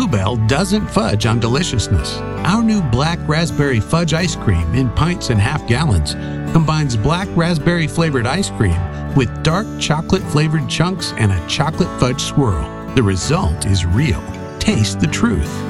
Bluebell doesn't fudge on deliciousness. Our new Black Raspberry Fudge ice cream in pints and half gallons combines black raspberry flavored ice cream with dark chocolate flavored chunks and a chocolate fudge swirl. The result is real. Taste the truth.